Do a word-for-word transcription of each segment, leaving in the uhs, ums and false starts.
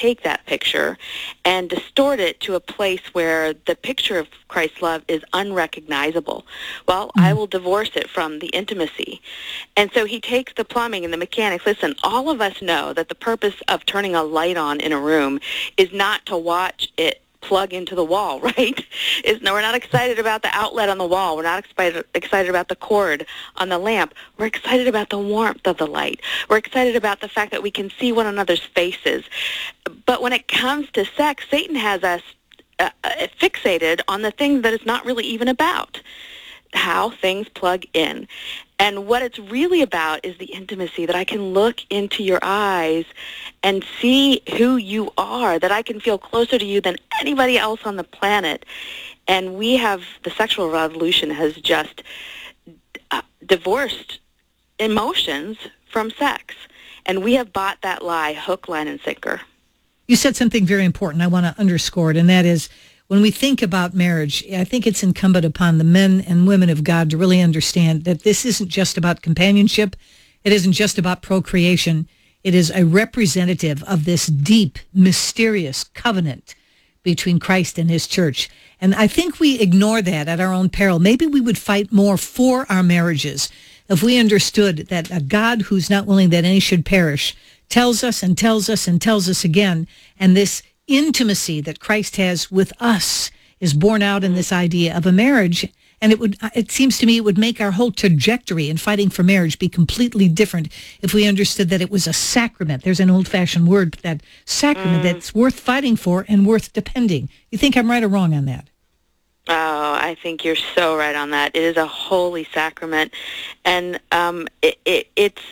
take that picture and distort it to a place where the picture of Christ's love is unrecognizable. Well, mm-hmm. I will divorce it from the intimacy. And so he takes the plumbing and the mechanics. Listen, all of us know that the purpose of turning a light on in a room is not to watch it plug into the wall, right? Is no, we're not excited about the outlet on the wall. We're not excited excited about the cord on the lamp. We're excited about the warmth of the light. We're excited about the fact that we can see one another's faces. But when it comes to sex, Satan has us uh, fixated on the thing that it's not really even about, how things plug in. And what it's really about is the intimacy, that I can look into your eyes and see who you are, that I can feel closer to you than anybody else on the planet. And we have, the sexual revolution has just uh, divorced emotions from sex. And we have bought that lie hook, line, and sinker. You said something very important I want to underscore it, and that is, when we think about marriage, I think it's incumbent upon the men and women of God to really understand that this isn't just about companionship. It isn't just about procreation. It is a representative of this deep, mysterious covenant between Christ and his church. And I think we ignore that at our own peril. Maybe we would fight more for our marriages if we understood that a God who's not willing that any should perish tells us and tells us and tells us again, and this intimacy that Christ has with us is borne out in this idea of a marriage. And it would, it seems to me, it would make our whole trajectory in fighting for marriage be completely different if we understood that it was a sacrament. There's an old-fashioned word, that sacrament mm. that's worth fighting for and worth depending. You think I'm right or wrong on that? Oh, I think you're so right on that. It is a holy sacrament. And um, it, it, it's...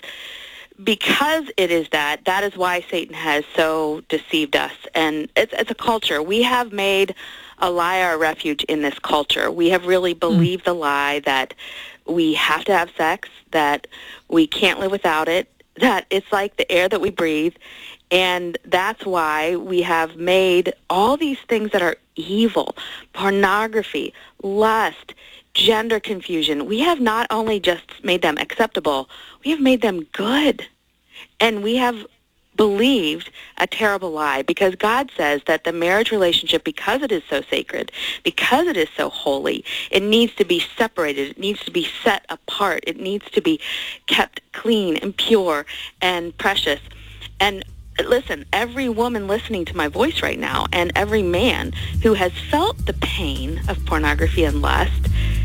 because it is that, that is why Satan has so deceived us. And it's, it's a culture. We have made a lie our refuge in this culture. We have really believed mm. the lie that we have to have sex, that we can't live without it, that it's like the air that we breathe. And that's why we have made all these things that are evil, pornography, lust, gender confusion. We have not only just made them acceptable, we have made them good. And we have believed a terrible lie, because God says that the marriage relationship, because it is so sacred, because it is so holy, it needs to be separated. It needs to be set apart. It needs to be kept clean and pure and precious. And listen, every woman listening to my voice right now, and every man who has felt the pain of pornography and lust,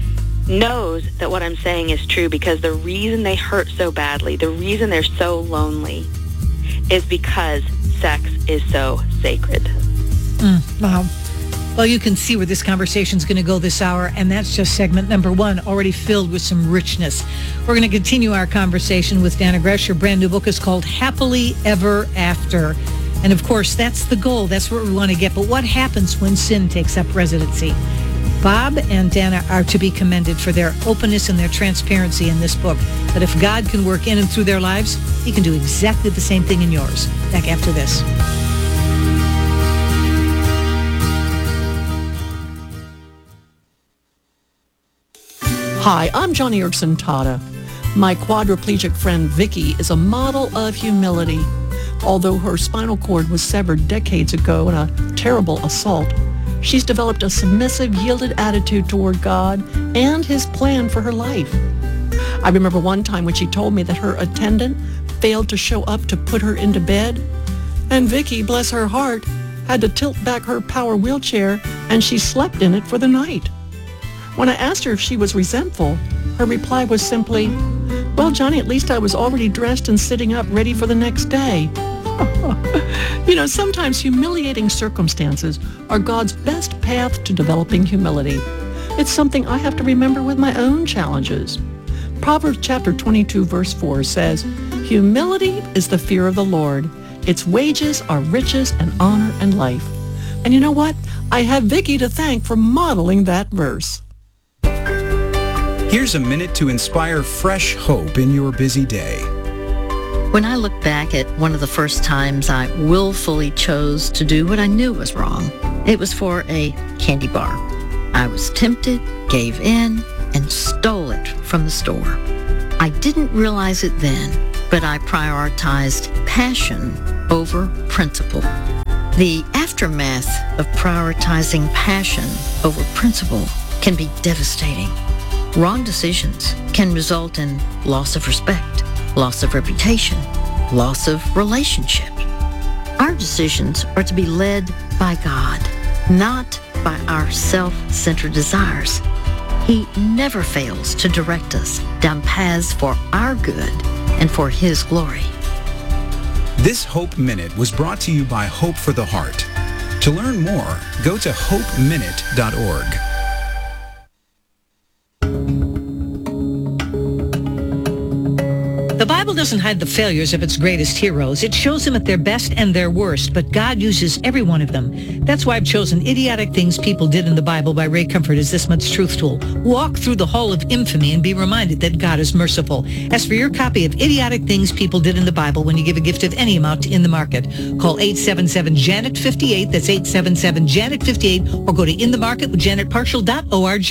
knows that what I'm saying is true, because the reason they hurt so badly, the reason they're so lonely, is because sex is so sacred. Mm, wow. Well, you can see where this conversation is going to go this hour, and that's just segment number one, already filled with some richness. We're going to continue our conversation with Dannah Gresh. Her brand new book is called Happily Ever After. And of course, that's the goal. That's what we want to get. But what happens when sin takes up residency? Bob and Dannah are to be commended for their openness and their transparency in this book. But if God can work in and through their lives, he can do exactly the same thing in yours. Back after this. Hi, I'm Joni Eareckson Tada. My quadriplegic friend Vicky is a model of humility. Although her spinal cord was severed decades ago in a terrible assault, she's developed a submissive, yielded attitude toward God and his plan for her life. I remember one time when she told me that her attendant failed to show up to put her into bed, and Vicky, bless her heart, had to tilt back her power wheelchair, and she slept in it for the night. When I asked her if she was resentful, her reply was simply, "Well, Johnny, at least I was already dressed and sitting up ready for the next day." You know, sometimes humiliating circumstances are God's best path to developing humility. It's something I have to remember with my own challenges. Proverbs chapter twenty-two, verse four says, "Humility is the fear of the Lord. Its wages are riches and honor and life." And you know what? I have Vicky to thank for modeling that verse. Here's a minute to inspire fresh hope in your busy day. When I look back at one of the first times I willfully chose to do what I knew was wrong, it was for a candy bar. I was tempted, gave in, and stole it from the store. I didn't realize it then, but I prioritized passion over principle. The aftermath of prioritizing passion over principle can be devastating. Wrong decisions can result in loss of respect, loss of reputation, loss of relationship. Our decisions are to be led by God, not by our self-centered desires. He never fails to direct us down paths for our good and for His glory. This Hope Minute was brought to you by Hope for the Heart. To learn more, go to hope minute dot org. The Bible doesn't hide the failures of its greatest heroes. It shows them at their best and their worst, but God uses every one of them. That's why I've chosen Idiotic Things People Did in the Bible by Ray Comfort as this month's truth tool. Walk through the hall of infamy and be reminded that God is merciful. As for your copy of Idiotic Things People Did in the Bible when you give a gift of any amount in the market, call eight seven seven, Janet fifty-eight. That's eight seven seven, Janet fifty-eight, or go to in the market with janet partial dot org.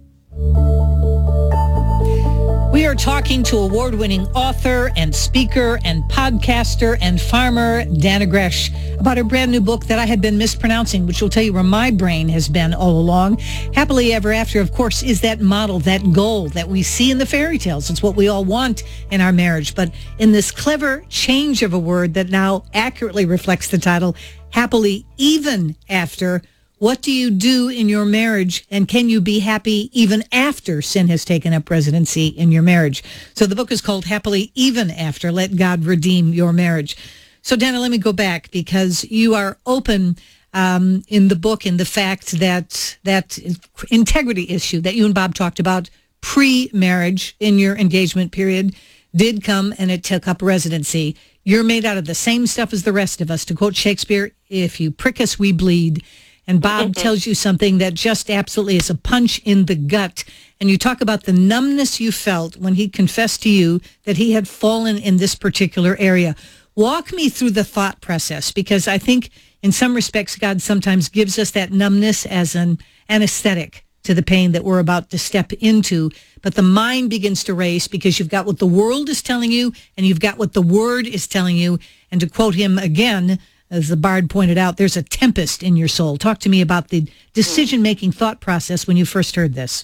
We are talking to award-winning author and speaker and podcaster and farmer Dannah Gresh about her brand new book that I had been mispronouncing, which will tell you where my brain has been all along. Happily Ever After, of course, is that model, that goal that we see in the fairy tales. It's what we all want in our marriage. But in this clever change of a word that now accurately reflects the title, Happily Even After, what do you do in your marriage, and can you be happy even after sin has taken up residency in your marriage? So the book is called Happily Even After, Let God Redeem Your Marriage. So Dannah, let me go back, because you are open um, in the book in the fact that that integrity issue that you and Bob talked about pre-marriage in your engagement period did come and it took up residency. You're made out of the same stuff as the rest of us. To quote Shakespeare, if you prick us, we bleed. And Bob tells you something that just absolutely is a punch in the gut. And you talk about the numbness you felt when he confessed to you that he had fallen in this particular area. Walk me through the thought process, because I think in some respects God sometimes gives us that numbness as an anesthetic to the pain that we're about to step into. But the mind begins to race because you've got what the world is telling you and you've got what the Word is telling you. And to quote him again, as the bard pointed out, there's a tempest in your soul. Talk to me about the decision-making thought process when you first heard this.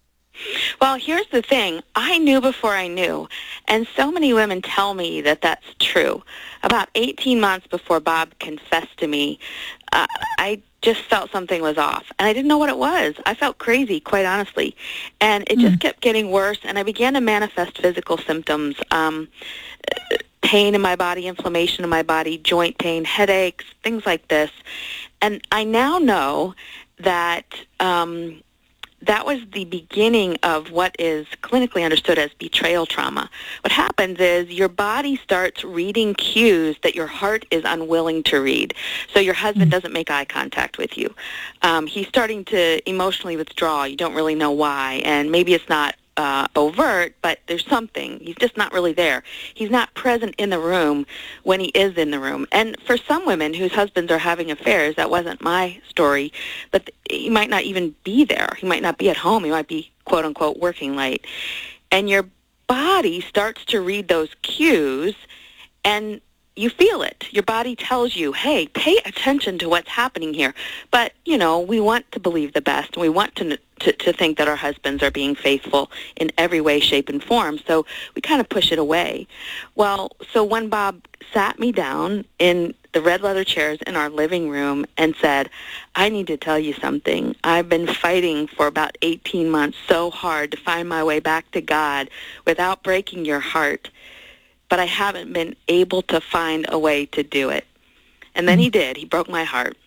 Well, here's the thing. I knew before I knew, and so many women tell me that that's true. About eighteen months before Bob confessed to me, uh, I just felt something was off, and I didn't know what it was. I felt crazy, quite honestly, and it just mm. kept getting worse, and I began to manifest physical symptoms. Um, pain in my body, inflammation in my body, joint pain, headaches, things like this. And I now know that um, that was the beginning of what is clinically understood as betrayal trauma. What happens is your body starts reading cues that your heart is unwilling to read. So your husband doesn't make eye contact with you. Um, he's starting to emotionally withdraw. You don't really know why, and maybe it's not Uh, overt, but there's something. He's just not really there. He's not present in the room when he is in the room. And for some women whose husbands are having affairs, that wasn't my story, but he might not even be there. He might not be at home. He might be, quote unquote, working late. And your body starts to read those cues, and you feel it. Your body tells you, hey, pay attention to what's happening here. But, you know, we want to believe the best, and we want to, to to think that our husbands are being faithful in every way, shape, and form. So we kind of push it away. Well, so when Bob sat me down in the red leather chairs in our living room and said, I need to tell you something. I've been fighting for about eighteen months so hard to find my way back to God without breaking your heart, but I haven't been able to find a way to do it. And then he did. He broke my heart.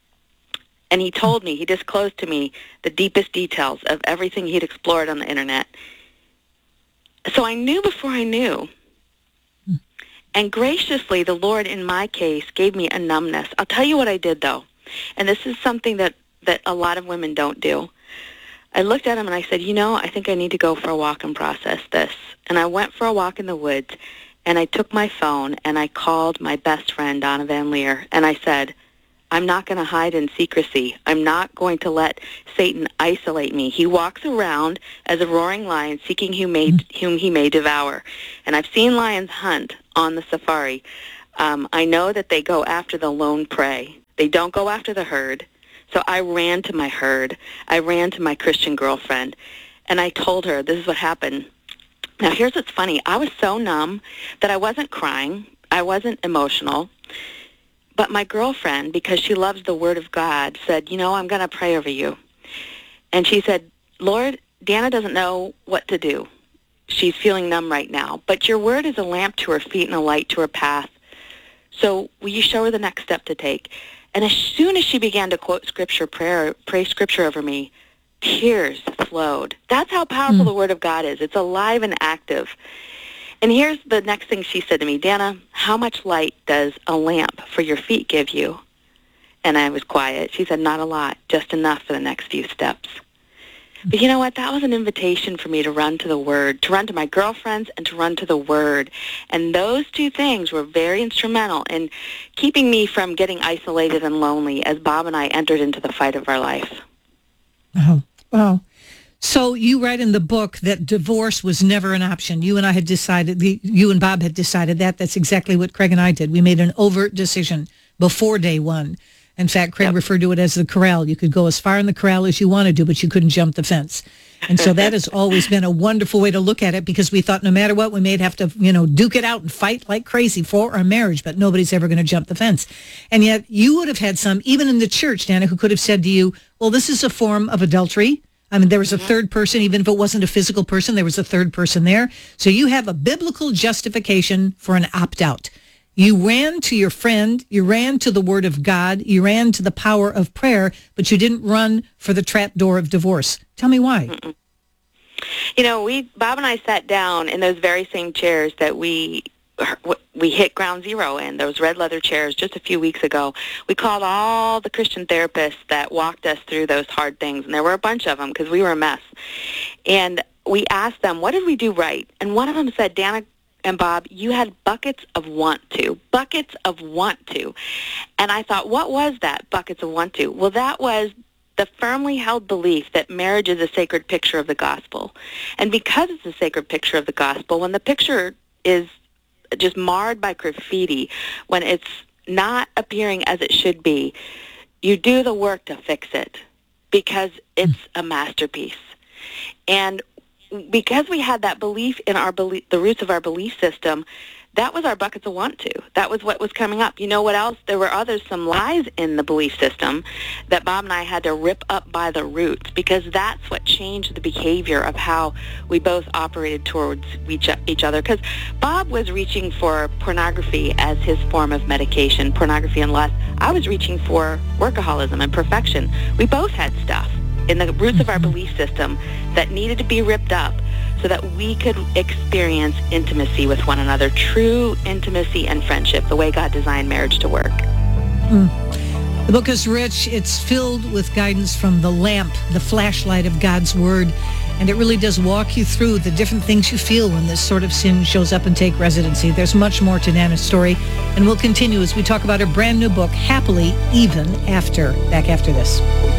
And he told me, he disclosed to me the deepest details of everything he'd explored on the internet. So I knew before I knew. And graciously, the Lord, in my case, gave me a numbness. I'll tell you what I did, though. And this is something that, that a lot of women don't do. I looked at him and I said, you know, I think I need to go for a walk and process this. And I went for a walk in the woods, and I took my phone and I called my best friend, Donna Van Leer, and I said, I'm not going to hide in secrecy. I'm not going to let Satan isolate me. He walks around as a roaring lion seeking whom, may, whom he may devour. And I've seen lions hunt on the safari. Um, I know that they go after the lone prey. They don't go after the herd. So I ran to my herd. I ran to my Christian girlfriend, and I told her, this is what happened. Now, here's what's funny. I was so numb that I wasn't crying. I wasn't emotional. But my girlfriend, because she loves the Word of God, said, you know, I'm going to pray over you. And she said, Lord, Deanna doesn't know what to do. She's feeling numb right now. But your Word is a lamp to her feet and a light to her path. So will you show her the next step to take? And as soon as she began to quote Scripture, prayer, pray Scripture over me, tears flowed. That's how powerful mm. the Word of God is. It's alive and active. And here's the next thing she said to me, Dana, how much light does a lamp for your feet give you? And I was quiet. She said, not a lot, just enough for the next few steps. But you know what? That was an invitation for me to run to the Word, to run to my girlfriends and to run to the Word. And those two things were very instrumental in keeping me from getting isolated and lonely as Bob and I entered into the fight of our life. Oh, wow. So you write in the book that divorce was never an option. You and I had decided, you and Bob had decided that. That's exactly what Craig and I did. We made an overt decision before day one. In fact, Craig yep. referred to it as the corral. You could go as far in the corral as you wanted to, but you couldn't jump the fence. And so that has always been a wonderful way to look at it, because we thought no matter what, we may have to, you know, duke it out and fight like crazy for our marriage, but nobody's ever going to jump the fence. And yet you would have had some, even in the church, Dana, who could have said to you, well, this is a form of adultery. I mean, there was a third person, even if it wasn't a physical person, there was a third person there. So you have a biblical justification for an opt-out. You ran to your friend, you ran to the Word of God, you ran to the power of prayer, but you didn't run for the trapdoor of divorce. Tell me why. Mm-mm. You know, we Bob and I sat down in those very same chairs that we we hit ground zero in, those red leather chairs, just a few weeks ago. We called all the Christian therapists that walked us through those hard things, and there were a bunch of them because we were a mess. And we asked them, what did we do right? And one of them said, Dana and Bob, you had buckets of want to, buckets of want to. And I thought, what was that, buckets of want to? Well, that was the firmly held belief that marriage is a sacred picture of the gospel. And because it's a sacred picture of the gospel, when the picture is just marred by graffiti, when it's not appearing as it should be, you do the work to fix it because it's a masterpiece. And because we had that belief in our belief, the roots of our belief system, that was our buckets of want to. That was what was coming up. You know what else? There were others, some lies in the belief system that Bob and I had to rip up by the roots, because that's what changed the behavior of how we both operated towards each, each other. Because Bob was reaching for pornography as his form of medication, pornography and lust. I was reaching for workaholism and perfection. We both had stuff in the roots of our belief system that needed to be ripped up so that we could experience intimacy with one another, true intimacy and friendship, the way God designed marriage to work. Mm. The book is rich. It's filled with guidance from the lamp, the flashlight of God's Word, and it really does walk you through the different things you feel when this sort of sin shows up and take residency. There's much more to Nana's story, and we'll continue as we talk about her brand new book, Happily Even After. Back after this.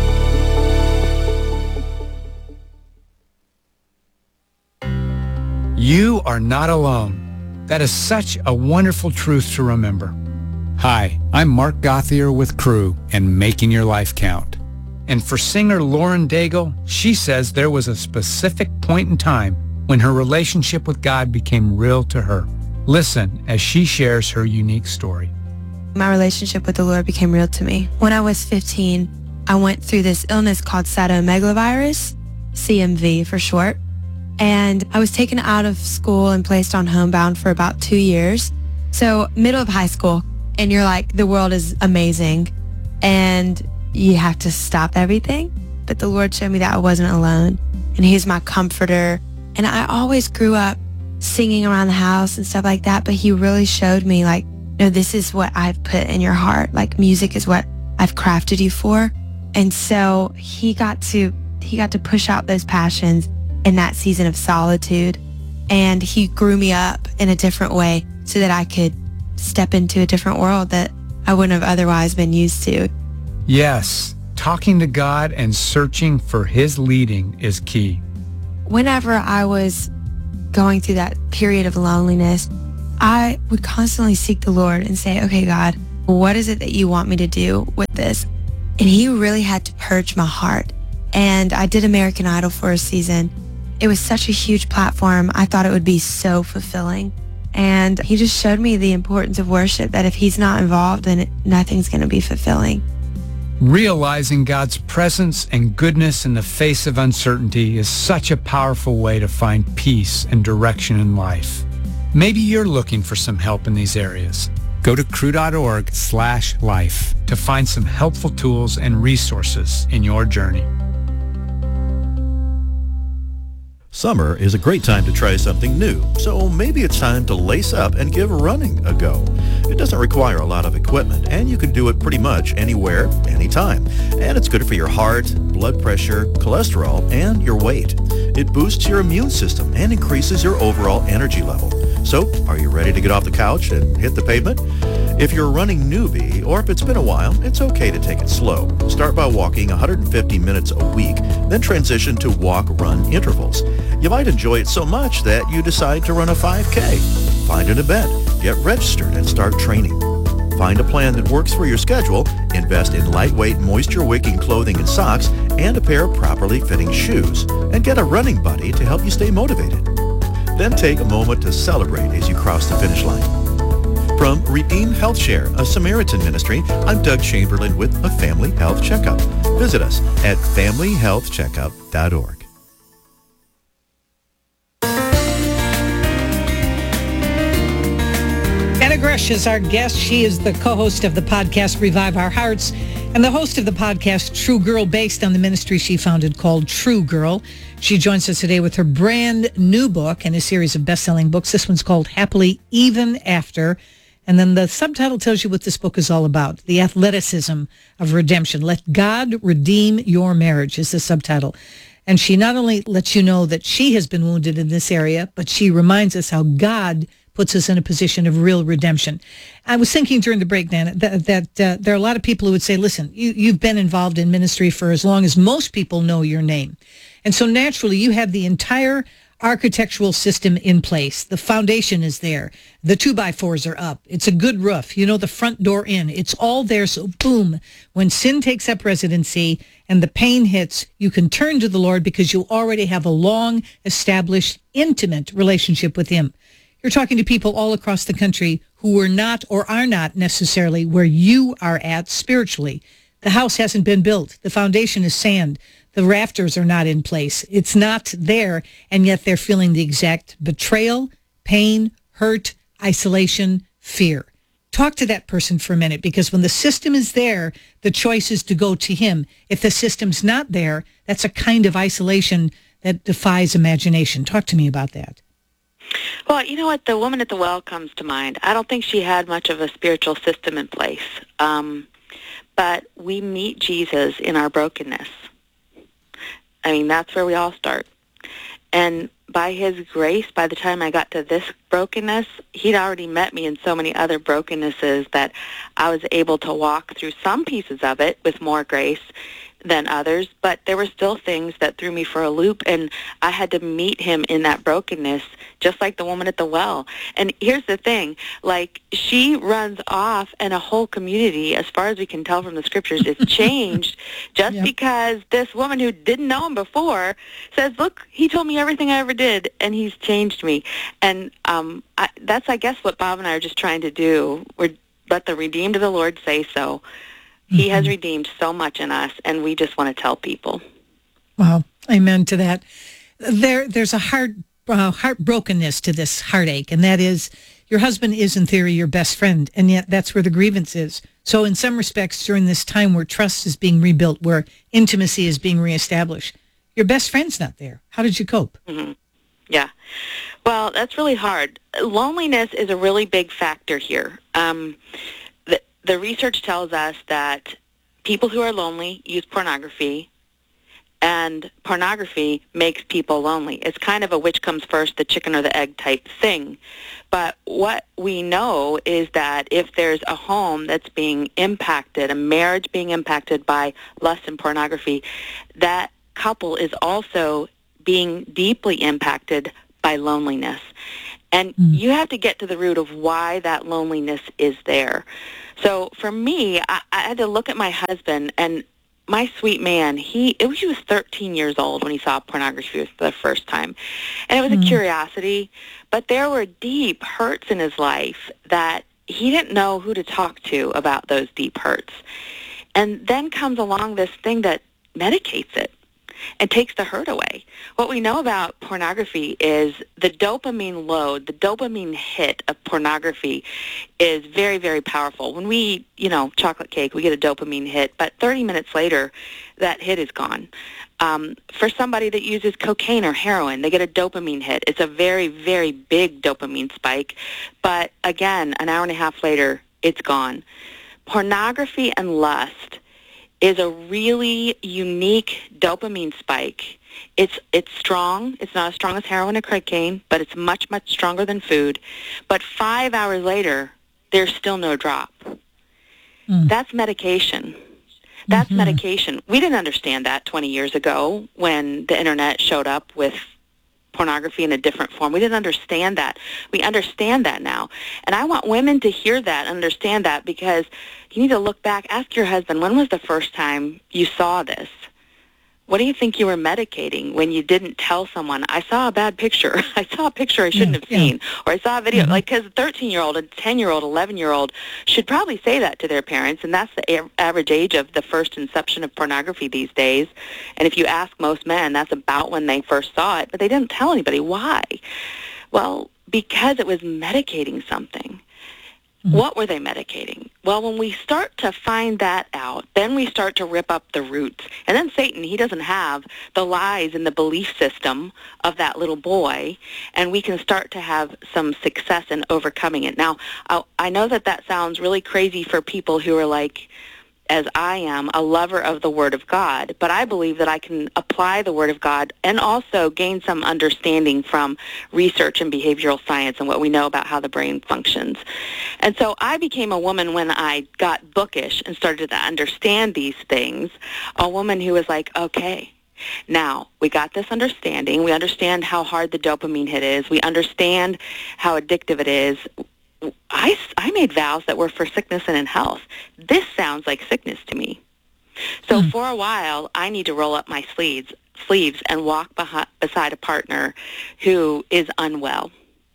You are not alone. That is such a wonderful truth to remember. Hi, I'm Mark Gothier with Crew and Making Your Life Count. And for singer Lauren Daigle, she says there was a specific point in time when her relationship with God became real to her. Listen as she shares her unique story. My relationship with the Lord became real to me. When I was fifteen, I went through this illness called cytomegalovirus, C M V for short. And I was taken out of school and placed on homebound for about two years. So middle of high school, and you're like, the world is amazing, and you have to stop everything. But the Lord showed me that I wasn't alone, and He's my comforter. And I always grew up singing around the house and stuff like that, but He really showed me, like, no, this is what I've put in your heart. Like, music is what I've crafted you for. And so He got to, he got to push out those passions in that season of solitude, and He grew me up in a different way so that I could step into a different world that I wouldn't have otherwise been used to. Yes, talking to God and searching for His leading is key. Whenever I was going through that period of loneliness, I would constantly seek the Lord and say, okay, God, what is it that you want me to do with this? And he really had to purge my heart. And I did American Idol for a season. It was such a huge platform. I thought it would be so fulfilling. And he just showed me the importance of worship, that if he's not involved, then it, nothing's going to be fulfilling. Realizing God's presence and goodness in the face of uncertainty is such a powerful way to find peace and direction in life. Maybe you're looking for some help in these areas. Go to cru.org slash life to find some helpful tools and resources in your journey. Summer is a great time to try something new, so maybe it's time to lace up and give running a go. It doesn't require a lot of equipment, and you can do it pretty much anywhere, anytime. And it's good for your heart, blood pressure, cholesterol, and your weight. It boosts your immune system and increases your overall energy level. So, are you ready to get off the couch and hit the pavement? If you're a running newbie, or if it's been a while, it's okay to take it slow. Start by walking one hundred fifty minutes a week, then transition to walk-run intervals. You might enjoy it so much that you decide to run a five K. Find an event, get registered, and start training. Find a plan that works for your schedule, invest in lightweight, moisture-wicking clothing and socks, and a pair of properly fitting shoes, and get a running buddy to help you stay motivated. Then take a moment to celebrate as you cross the finish line. From Redeem Health Share, a Samaritan ministry, I'm Doug Chamberlain with a Family Health Checkup. Visit us at family health checkup dot org. Anna Gresh is our guest. She is the co-host of the podcast Revive Our Hearts and the host of the podcast True Girl, based on the ministry she founded called True Girl. She joins us today with her brand new book and a series of best-selling books. This one's called Happily Even After. And then the subtitle tells you what this book is all about. The athleticism of redemption. Let God redeem your marriage is the subtitle. And she not only lets you know that she has been wounded in this area, but she reminds us how God puts us in a position of real redemption. I was thinking during the break, Dan, that, that uh, there are a lot of people who would say, listen, you, you've been involved in ministry for as long as most people know your name. And so naturally, you have the entire architectural system in place. The foundation is there. The two by fours are up. It's a good roof. You know, the front door in. It's all there. So boom, when sin takes up residency and the pain hits, you can turn to the Lord because you already have a long established, intimate relationship with him. You're talking to people all across the country who were not or are not necessarily where you are at spiritually. The house hasn't been built. The foundation is sand. The rafters are not in place. It's not there, and yet they're feeling the exact betrayal, pain, hurt, isolation, fear. Talk to that person for a minute, because when the system is there, the choice is to go to him. If the system's not there, that's a kind of isolation that defies imagination. Talk to me about that. Well, you know what? The woman at the well comes to mind. I don't think she had much of a spiritual system in place. Um, but we meet Jesus in our brokenness. I mean, that's where we all start. And by his grace, by the time I got to this brokenness, he'd already met me in so many other brokennesses that I was able to walk through some pieces of it with more grace than others, but there were still things that threw me for a loop, and I had to meet him in that brokenness, just like the woman at the well. And here's the thing, like, she runs off, and a whole community, as far as we can tell from the scriptures, is changed just yep. because this woman who didn't know him before says, look, he told me everything I ever did, and he's changed me. And um, I, that's, I guess, what Bob and I are just trying to do. We're, let the redeemed of the Lord say so. He has redeemed so much in us, and we just want to tell people. Wow. Amen to that. There, there's a heart, uh, heartbrokenness to this heartache, and that is your husband is, in theory, your best friend, and yet that's where the grievance is. So in some respects, during this time where trust is being rebuilt, where intimacy is being reestablished, your best friend's not there. How did you cope? Mm-hmm. Yeah. Well, that's really hard. Loneliness is a really big factor here. Um The research tells us that people who are lonely use pornography, and pornography makes people lonely. It's kind of a which comes first, the chicken or the egg type thing. But what we know is that if there's a home that's being impacted, a marriage being impacted by lust and pornography, that couple is also being deeply impacted by loneliness. And mm. you have to get to the root of why that loneliness is there. So for me, I, I had to look at my husband, and my sweet man, he it was, he was thirteen years old when he saw pornography for the first time. And it was mm. a curiosity, but there were deep hurts in his life that he didn't know who to talk to about those deep hurts. And then comes along this thing that medicates it and takes the hurt away. What we know about pornography is the dopamine load, the dopamine hit of pornography is very, very powerful. When we eat, you know, chocolate cake, we get a dopamine hit, but thirty minutes later, that hit is gone. Um, for somebody that uses cocaine or heroin, they get a dopamine hit. It's a very, very big dopamine spike, but again, an hour and a half later, it's gone. Pornography and lust is a really unique dopamine spike. It's it's strong. It's not as strong as heroin or cocaine, but it's much, much stronger than food. But five hours later, there's still no drop. Mm. That's medication. That's mm-hmm. medication. We didn't understand that twenty years ago when the Internet showed up with pornography in a different form. We didn't understand that. We understand that now. And I want women to hear that, understand that, because you need to look back. Ask your husband, when was the first time you saw this? What do you think you were medicating when you didn't tell someone, I saw a bad picture. I saw a picture I shouldn't yeah, have seen. Yeah. Or I saw a video. Mm-hmm. Like, because a thirteen-year-old, a ten-year-old, eleven-year-old should probably say that to their parents, and that's the a- average age of the first inception of pornography these days. And if you ask most men, that's about when they first saw it, but they didn't tell anybody. Why? Well, because it was medicating something. What were they medicating? Well, when we start to find that out, then we start to rip up the roots. And then Satan, he doesn't have the lies in the belief system of that little boy, and we can start to have some success in overcoming it. Now, I know that that sounds really crazy for people who are like, as I am, a lover of the Word of God, but I believe that I can apply the Word of God and also gain some understanding from research and behavioral science and what we know about how the brain functions. And so I became a woman when I got bookish and started to understand these things, a woman who was like, okay, now, we got this understanding. We understand how hard the dopamine hit is. We understand how addictive it is. I, I made vows that were for sickness and in health. This sounds like sickness to me. So mm. for a while, I need to roll up my sleeves, sleeves and walk behind, beside a partner who is unwell.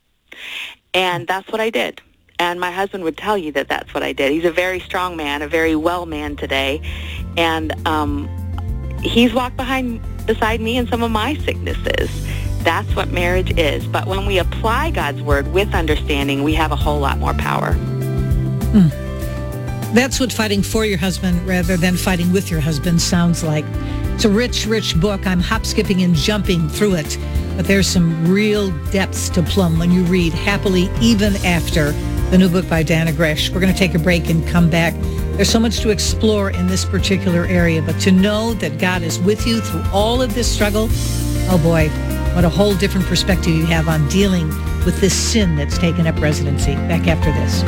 And that's what I did. And my husband would tell you that that's what I did. He's a very strong man, a very well man today. And um, he's walked behind beside me in some of my sicknesses. That's what marriage is. But when we apply God's Word with understanding, we have a whole lot more power. Hmm. That's what fighting for your husband rather than fighting with your husband sounds like. It's a rich, rich book. I'm hop, skipping, and jumping through it. But there's some real depths to plumb when you read Happily Even After, the new book by Dannah Gresh. We're going to take a break and come back. There's so much to explore in this particular area, but to know that God is with you through all of this struggle, oh boy, what a whole different perspective you have on dealing with this sin that's taken up residency. Back after this.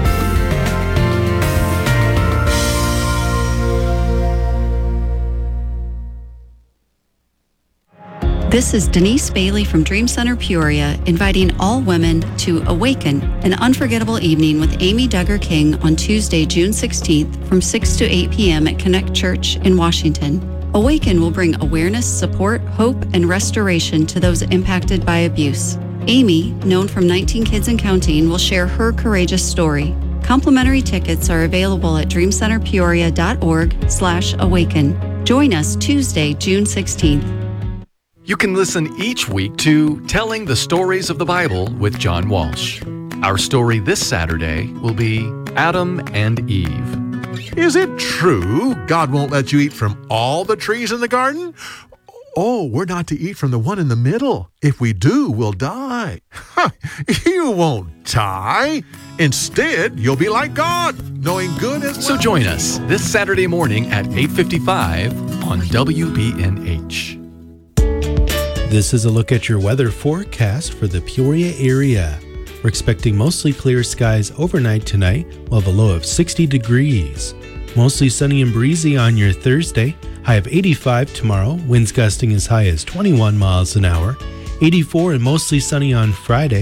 This is Denise Bailey from Dream Center Peoria, inviting all women to Awaken, an unforgettable evening with Amy Duggar King on Tuesday, June sixteenth from six to eight p.m. at Connect Church in Washington. Awaken will bring awareness, support, hope, and restoration to those impacted by abuse. Amy, known from nineteen Kids and Counting, will share her courageous story. Complimentary tickets are available at dreamcenterpeoria.org slash awaken. Join us Tuesday, June sixteenth. You can listen each week to Telling the Stories of the Bible with John Walsh. Our story this Saturday will be Adam and Eve. Is it true God won't let you eat from all the trees in the garden? Oh, we're not to eat from the one in the middle. If we do, we'll die. You won't die. Instead, you'll be like God, knowing good as well. So join us this Saturday morning at eight fifty-five on W B N H. This is a look at your weather forecast for the Peoria area. We're expecting mostly clear skies overnight tonight. We'll have a low of sixty degrees. Mostly sunny and breezy on your Thursday. High of eighty-five tomorrow. Winds gusting as high as twenty-one miles an hour. eighty-four and mostly sunny on Friday.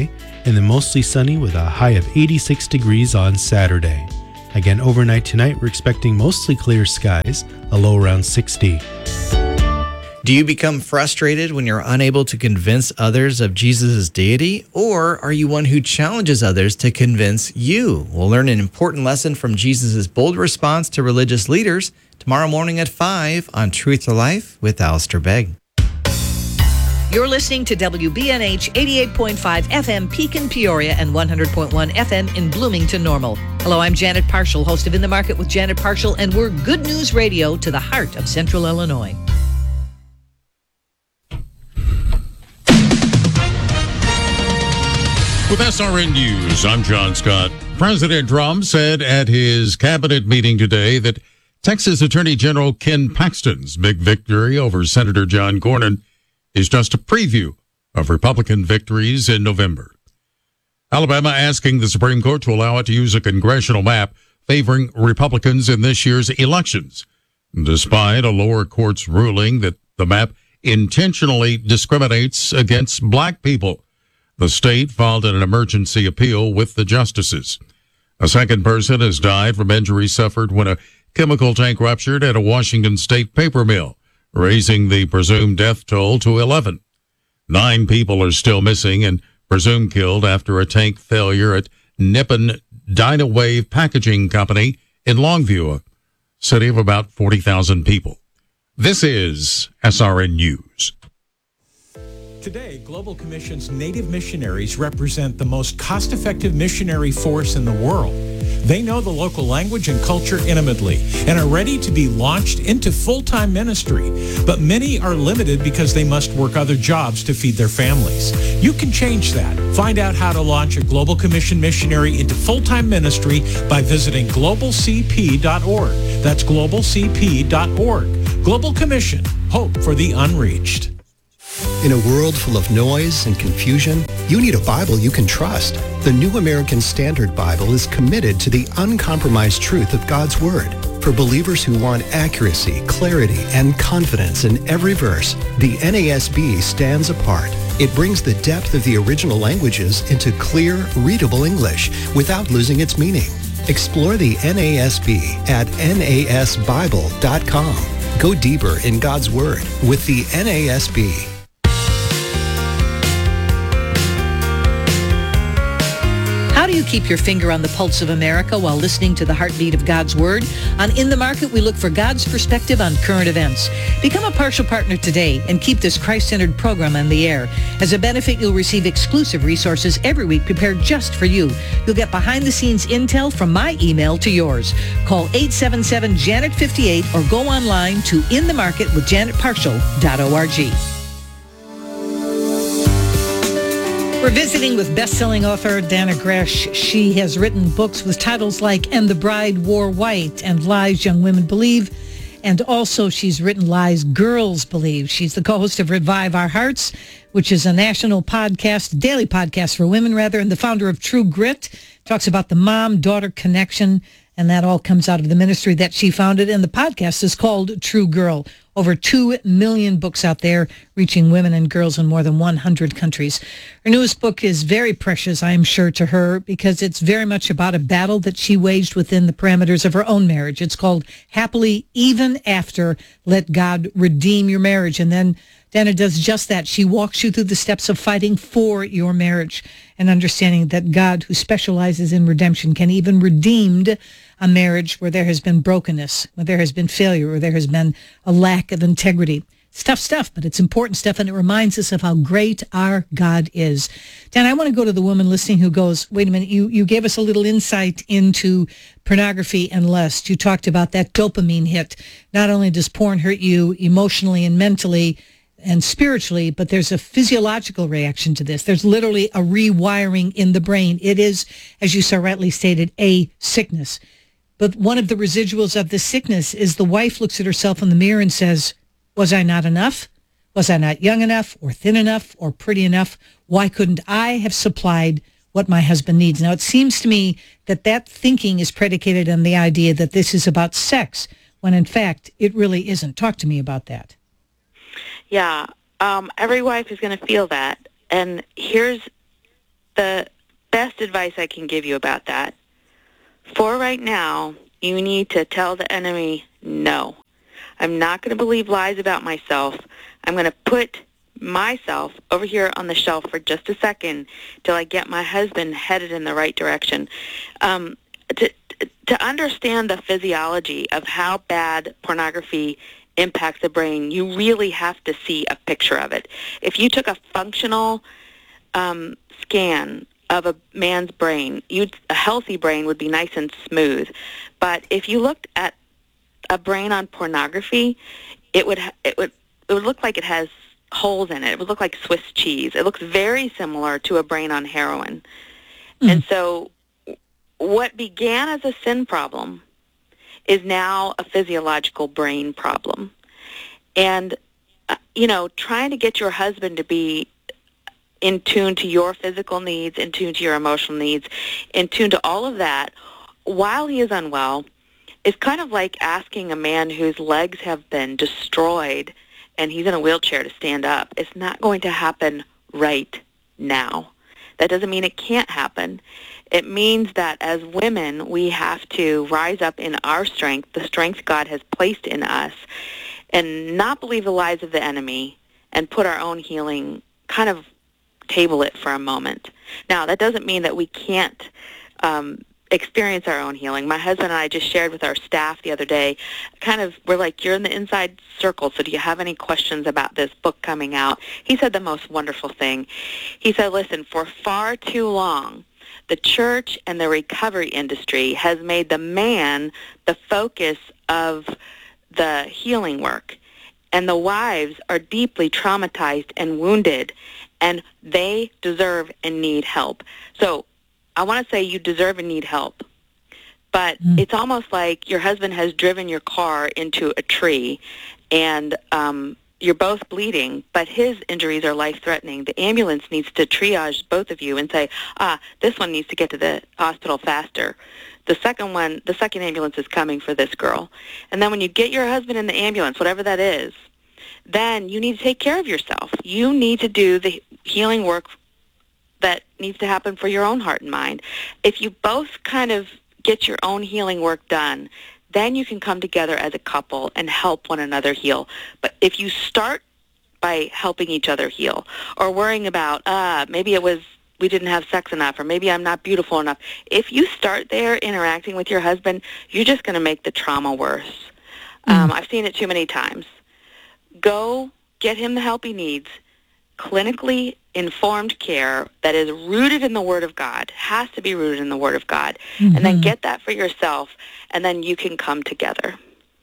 and then mostly sunny with a high of eighty-six degrees on Saturday. Again, overnight tonight, we're expecting mostly clear skies, a low around sixty. Do you become frustrated when you're unable to convince others of Jesus' deity? Or are you one who challenges others to convince you? We'll learn an important lesson from Jesus' bold response to religious leaders tomorrow morning at five on Truth to Life with Alistair Begg. You're listening to W B N H eighty-eight point five F M Pekin, Peoria, and one hundred point one F M in Bloomington, Normal. Hello, I'm Janet Parshall, host of In the Market with Janet Parshall, and we're Good News Radio to the heart of Central Illinois. With S R N News, I'm John Scott. President Trump said at his cabinet meeting today that Texas Attorney General Ken Paxton's big victory over Senator John Cornyn is just a preview of Republican victories in November. Alabama asking the Supreme Court to allow it to use a congressional map favoring Republicans in this year's elections, despite a lower court's ruling that the map intentionally discriminates against black people. The state filed an emergency appeal with the justices. A second person has died from injuries suffered when a chemical tank ruptured at a Washington state paper mill, raising the presumed death toll to eleven. Nine people are still missing and presumed killed after a tank failure at Nippon Dynawave Packaging Company in Longview, a city of about forty thousand people. This is S R N News. Today, Global Commission's Native missionaries represent the most cost-effective missionary force in the world. They know the local language and culture intimately and are ready to be launched into full-time ministry. But many are limited because they must work other jobs to feed their families. You can change that. Find out how to launch a Global Commission missionary into full-time ministry by visiting global c p dot org. That's global c p dot org. Global Commission, hope for the unreached. In a world full of noise and confusion, you need a Bible you can trust. The New American Standard Bible is committed to the uncompromised truth of God's Word. For believers who want accuracy, clarity, and confidence in every verse, the N A S B stands apart. It brings the depth of the original languages into clear, readable English without losing its meaning. Explore the N A S B at N A S Bible dot com. Go deeper in God's Word with the N A S B. How do you keep your finger on the pulse of America while listening to the heartbeat of God's Word? On In the Market, we look for God's perspective on current events. Become a partial partner today and keep this Christ-centered program on the air. As a benefit, you'll receive exclusive resources every week prepared just for you. You'll get behind-the-scenes intel from my email to yours. Call eight seven seven, Janet fifty-eight or go online to in the market with janet parshall dot org. We're visiting with best-selling author Dannah Gresh. She has written books with titles like And the Bride Wore White and Lies Young Women Believe. And also she's written Lies Girls Believe. She's the co-host of Revive Our Hearts, which is a national podcast, daily podcast for women, rather, and the founder of True Grit. Talks about the mom-daughter connection, and that all comes out of the ministry that she founded. And the podcast is called True Girl. Over two million books out there reaching women and girls in more than one hundred countries. Her newest book is very precious, I am sure, to her because it's very much about a battle that she waged within the parameters of her own marriage. It's called Happily Even After, Let God Redeem Your Marriage. And then Dannah does just that. She walks you through the steps of fighting for your marriage and understanding that God, who specializes in redemption, can even redeem a marriage where there has been brokenness, where there has been failure, where there has been a lack of integrity. It's tough stuff, but it's important stuff, and it reminds us of how great our God is. Dan, I want to go to the woman listening who goes, wait a minute, you, you gave us a little insight into pornography and lust. You talked about that dopamine hit. Not only does porn hurt you emotionally and mentally and spiritually, but there's a physiological reaction to this. There's literally a rewiring in the brain. It is, as you so rightly stated, a sickness. But one of the residuals of this sickness is the wife looks at herself in the mirror and says, was I not enough? Was I not young enough or thin enough or pretty enough? Why couldn't I have supplied what my husband needs? Now, it seems to me that that thinking is predicated on the idea that this is about sex, when in fact, it really isn't. Talk to me about that. Yeah, um, every wife is going to feel that. And here's the best advice I can give you about that, for right now, you need to tell the enemy, no. I'm not going to believe lies about myself. I'm going to put myself over here on the shelf for just a second till I get my husband headed in the right direction. Um, to, to understand the physiology of how bad pornography impacts the brain, you really have to see a picture of it. If you took a functional um, scan of a man's brain, you'd, a healthy brain would be nice and smooth. But if you looked at a brain on pornography, it would ha- it would it would look like it has holes in it. It would look like Swiss cheese. It looks very similar to a brain on heroin. Mm. And so what began as a sin problem is now a physiological brain problem. And, uh, you know, trying to get your husband to be in tune to your physical needs, in tune to your emotional needs, in tune to all of that while he is unwell is kind of like asking a man whose legs have been destroyed and he's in a wheelchair to stand up. It's not going to happen right now. That doesn't mean it can't happen. It means that as women, we have to rise up in our strength, the strength God has placed in us, and not believe the lies of the enemy and put our own healing, kind of table it for a moment. Now, that doesn't mean that we can't um, experience our own healing. My husband and I just shared with our staff the other day, kind of, we're like, you're in the inside circle, so do you have any questions about this book coming out? He said the most wonderful thing. He said, listen, for far too long, the church and the recovery industry has made the man the focus of the healing work, and the wives are deeply traumatized and wounded, and they deserve and need help. So I want to say you deserve and need help, but mm. it's almost like your husband has driven your car into a tree, and um, you're both bleeding, but his injuries are life-threatening. The ambulance needs to triage both of you and say, ah, this one needs to get to the hospital faster. The second one, the second ambulance is coming for this girl. And then when you get your husband in the ambulance, whatever that is, then you need to take care of yourself. You need to do the healing work that needs to happen for your own heart and mind. If you both kind of get your own healing work done, then you can come together as a couple and help one another heal. But if you start by helping each other heal or worrying about, ah, maybe it was we didn't have sex enough, or maybe I'm not beautiful enough, if you start there interacting with your husband, you're just going to make the trauma worse. Mm. Um, I've seen it too many times. Go get him the help he needs. Clinically informed care that is rooted in the Word of God, has to be rooted in the Word of God, mm-hmm. and then get that for yourself, and then you can come together.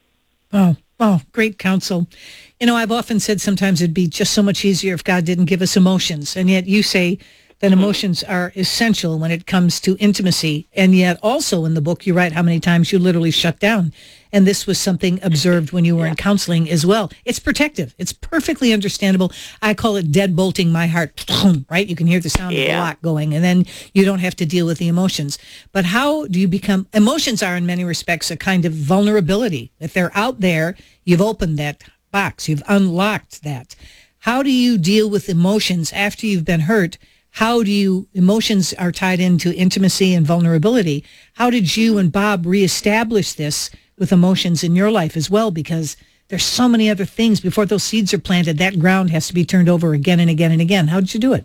Oh, oh, great counsel. You know, I've often said sometimes it'd be just so much easier if God didn't give us emotions, and yet you say that emotions are essential when it comes to intimacy, and yet also in the book you write how many times you literally shut down. And this was something observed when you were in counseling as well. It's protective. It's perfectly understandable. I call it deadbolting my heart, right? You can hear the sound yeah. of the lock going, and then you don't have to deal with the emotions. But how do you become, emotions are in many respects a kind of vulnerability. If they're out there, you've opened that box. You've unlocked that. How do you deal with emotions after you've been hurt? How do you, emotions are tied into intimacy and vulnerability. How did you and Bob reestablish this with emotions in your life as well? Because there's so many other things before those seeds are planted. That ground has to be turned over again and again and again. How did you do it?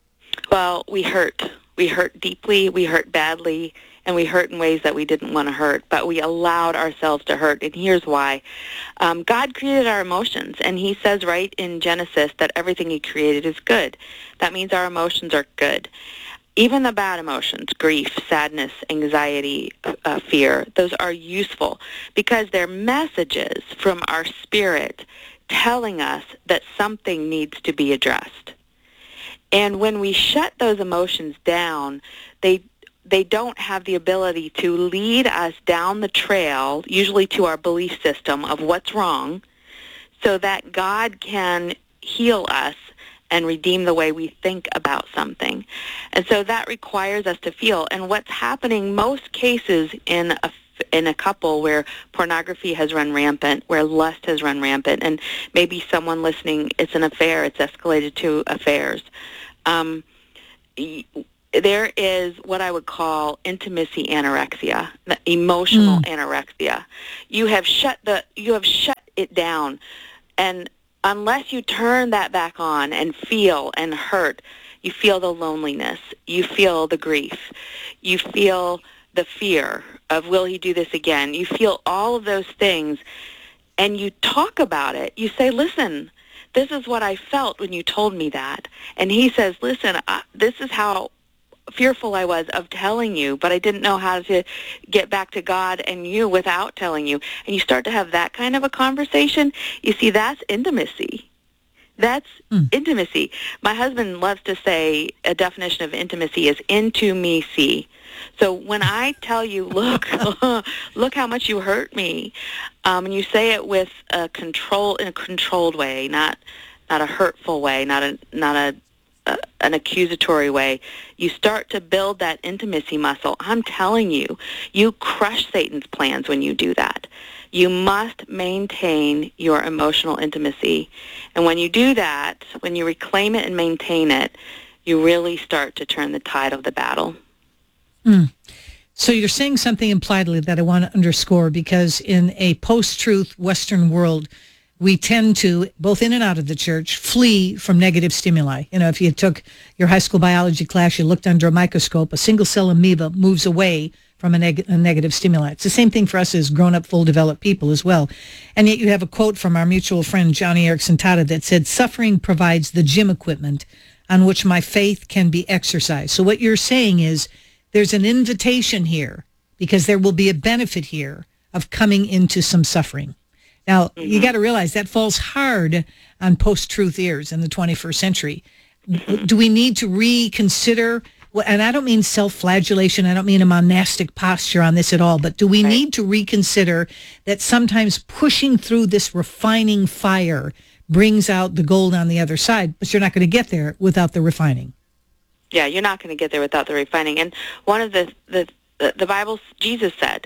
Well, we hurt. We hurt deeply. We hurt badly. And we hurt in ways that we didn't want to hurt. But we allowed ourselves to hurt. And here's why. Um, God created our emotions. And he says right in Genesis that everything he created is good. That means our emotions are good. Even the bad emotions, grief, sadness, anxiety, uh, fear, those are useful because they're messages from our spirit telling us that something needs to be addressed. And when we shut those emotions down, they they don't have the ability to lead us down the trail, usually to our belief system of what's wrong, so that God can heal us and redeem the way we think about something. And so that requires us to feel. And what's happening most cases in a in a couple where pornography has run rampant, where lust has run rampant, and maybe someone listening, it's an affair, it's escalated to affairs. Um, there is what I would call intimacy anorexia, emotional mm. anorexia. You have shut the you have shut it down, and unless you turn that back on and feel and hurt, you feel the loneliness, you feel the grief, you feel the fear of will he do this again. You feel all of those things, and you talk about it. You say, listen, this is what I felt when you told me that. And he says, listen, I, this is how fearful I was of telling you, but I didn't know how to get back to God and you without telling you. And you start to have that kind of a conversation. You see, that's intimacy. That's mm. intimacy. My husband loves to say a definition of intimacy is into me see. So when I tell you, look, look how much you hurt me, um, and you say it with a control in a controlled way, not not a hurtful way, not a not a Uh, an accusatory way, you start to build that intimacy muscle. I'm telling you, you crush Satan's plans when you do that. You must maintain your emotional intimacy. And when you do that, when you reclaim it and maintain it, you really start to turn the tide of the battle. Mm. So you're saying something impliedly that I want to underscore, because in a post-truth Western world, we tend to, both in and out of the church, flee from negative stimuli. You know, if you took your high school biology class, you looked under a microscope, a single-cell amoeba moves away from a, neg- a negative stimuli. It's the same thing for us as grown-up, full-developed people as well. And yet you have a quote from our mutual friend, Johnny Erickson Tata, that said, suffering provides the gym equipment on which my faith can be exercised. So what you're saying is there's an invitation here, because there will be a benefit here of coming into some suffering. Now, mm-hmm. you got to realize that falls hard on post-truth ears in the twenty-first century. Mm-hmm. Do we need to reconsider, and I don't mean self-flagellation, I don't mean a monastic posture on this at all, but do we right. need to reconsider that sometimes pushing through this refining fire brings out the gold on the other side, but you're not going to get there without the refining? Yeah, you're not going to get there without the refining. And one of the, the, the, the Bible, Jesus said,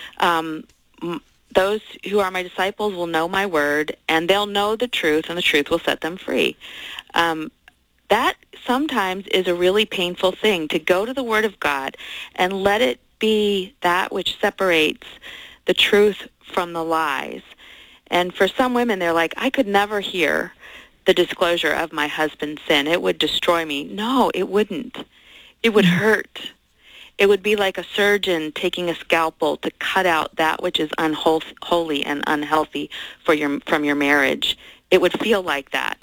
um, those who are my disciples will know my word, and they'll know the truth, and the truth will set them free. Um, that sometimes is a really painful thing, to go to the Word of God and let it be that which separates the truth from the lies. And for some women, they're like, I could never hear the disclosure of my husband's sin. It would destroy me. No, it wouldn't. It would hurt. It would be like a surgeon taking a scalpel to cut out that which is unholy and unhealthy for your from your marriage. It would feel like that.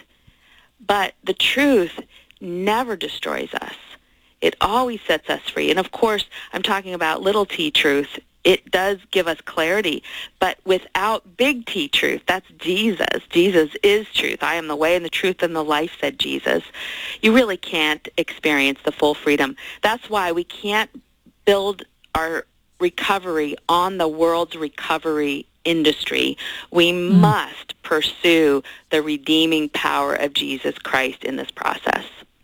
But the truth never destroys us. It always sets us free. And of course, I'm talking about little t truth. It does give us clarity, but without big T truth, that's Jesus. Jesus is truth. I am the way and the truth and the life, said Jesus. You really can't experience the full freedom. That's why we can't build our recovery on the world's recovery industry. We mm. must pursue the redeeming power of Jesus Christ in this process.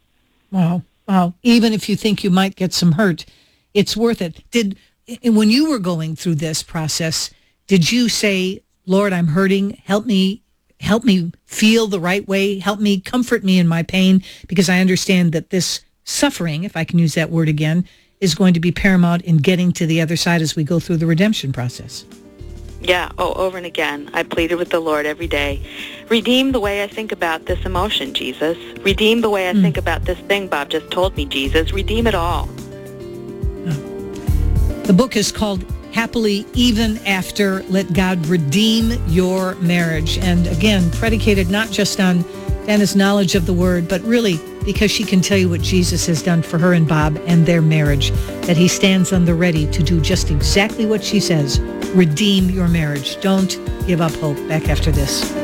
Wow. Wow. Even if you think you might get some hurt, it's worth it. Did when you were going through this process, did you say, Lord, I'm hurting, help me, help me feel the right way, help me, comfort me in my pain, because I understand that this suffering, if I can use that word again, is going to be paramount in getting to the other side as we go through the redemption process? Yeah, oh, over and again. I pleaded with the Lord every day. Redeem the way I think about this emotion, Jesus. Redeem the way I mm. think about this thing Bob just told me, Jesus. Redeem it all. The book is called Happily Even After. Let God Redeem Your Marriage. And again, predicated not just on Dana's knowledge of the word, but really because she can tell you what Jesus has done for her and Bob and their marriage, that he stands on the ready to do just exactly what she says. Redeem your marriage. Don't give up hope. Back after this.